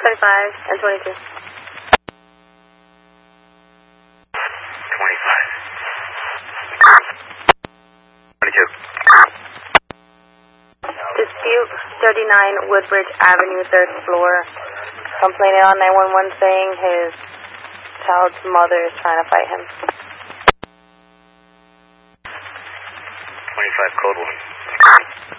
25 and 22. 25. Dispute 39 Woodbridge Avenue, 3rd floor. Complaining on 911 saying his child's mother is trying to fight him. 25 code 1.